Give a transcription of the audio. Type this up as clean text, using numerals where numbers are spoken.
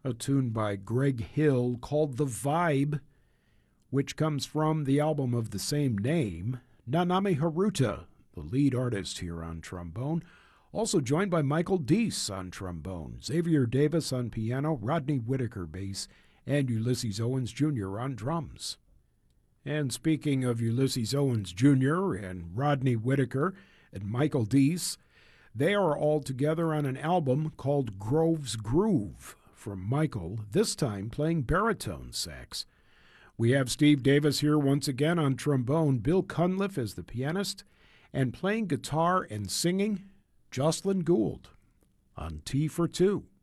a tune by Greg Hill called The Vibe, which comes from the album of the same name. Nanami Haruta, the lead artist here on trombone, also joined by Michael Deese on trombone, Xavier Davis on piano, Rodney Whitaker bass, and Ulysses Owens Jr. on drums. And speaking of Ulysses Owens Jr. and Rodney Whitaker and Michael Deese, they are all together on an album called Grove's Groove from Michael, this time playing baritone sax. We have Steve Davis here once again on trombone, Bill Cunliffe as the pianist, and playing guitar and singing, Jocelyn Gould on Tea for Two.